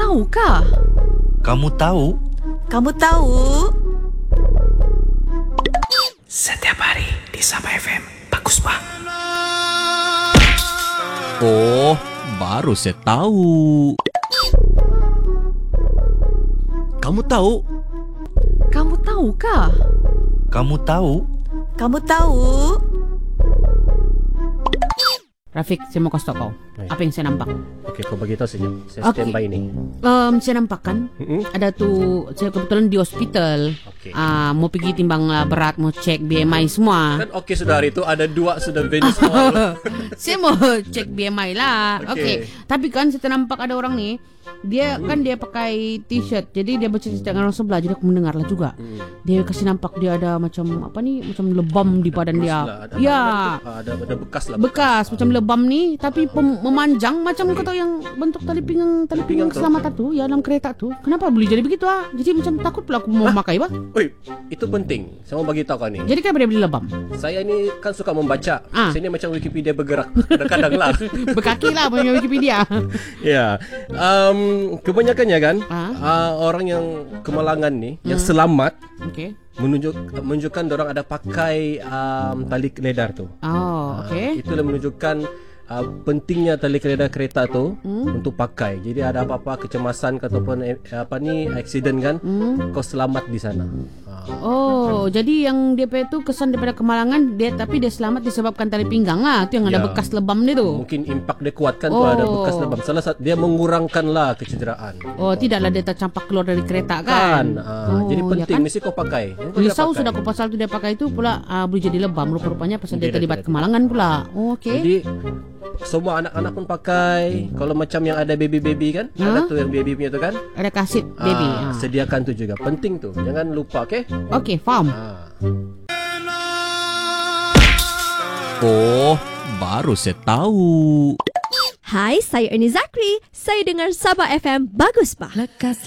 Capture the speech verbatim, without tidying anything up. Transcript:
tahukah? Kamu tahu? Kamu tahu? Setiap hari di Sabah F M. Bagus, Pak. Oh, baru saya tahu. Kamu tahu? Kamu tahukah? Kamu tahu? Kamu tahu? Rafiq, saya mau kasih tau kau Baik. apa yang saya nampak. Okey, kau bagi tahu saja. Saya Okey. standby ni. Um, saya nampak kan Mm-mm. ada tu, saya kebetulan di hospital. Okey. Ah, mau pergi timbang uh, berat, mau cek B M I semua. Kan okey sudah hari tu ada dua sudah venue semua. Saya mau cek B M I lah. Okey. Okey. Tapi kan saya nampak ada orang ni, dia kan dia pakai t-shirt. Jadi dia bercerita dengan orang sebelah. Jadi aku mendengar lah juga. Hmm. Dia kasih nampak dia ada macam apa ni, macam lebam di badan dia. Lah, ada, Ya. Ada, ada, ada bekas lah. Bekas macam lebam ni, tapi pem- memanjang macam kau tahu yang bentuk tali pinggang tali pinggang pinggang tu. keselamatan tu ya dalam kereta tu. Kenapa boleh jadi begitu ah? Jadi macam takut pula aku mau memakai bah. Oi, itu penting. Saya mau bagi tahu kau ni. Jadi kenapa dia beli lebam? Saya ni kan suka membaca. Ah. Saya ni macam Wikipedia bergerak kadang-kadang lah. Berkaki lah punya Wikipedia. Ya. Um, kebanyakannya kan Ah. uh, orang yang kemalangan ni yang selamat Okey. menunjuk menunjukkan orang ada pakai um, tali keledar tu. Oh, okey. Itulah menunjukkan uh, pentingnya tali keledar kereta tu Hmm. untuk pakai. Jadi ada apa-apa kecemasan ataupun eh, apa ni accident kan, Hmm. kau selamat di sana. Uh, Oh, jadi yang dia punya tu kesan daripada kemalangan dia, tapi dia selamat disebabkan tali pinggang lah. Tu yang ada Ya. bekas lebam dia tu. mungkin impak dia kuat kan tu Oh. ada bekas lebam. Salah satu dia mengurangkanlah kecederaan. Oh, tidaklah dia tercampak keluar dari kereta Kan. kan. Uh, Oh, jadi ya penting kan? mesti kau pakai. Kau tidak Risau pakai. sudah aku pasal tu dia pakai itu pula uh, boleh jadi lebam rupa-rupanya pasal dia Tidak, terlibat tidak, kemalangan pula. Oh, okey. Jadi semua anak-anak pun pakai. Kalau macam yang ada baby-baby kan, Ha? ada tu yang baby punya tu kan. Ada kasit baby. Ah, Ah. sediakan tu juga. Penting tu. Jangan lupa, okey? Okey, faham. Ah. Oh, baru saya tahu. Hai, saya Ernie Zakri. Saya dengar Sabah F M. Bagus, Pak. Lekas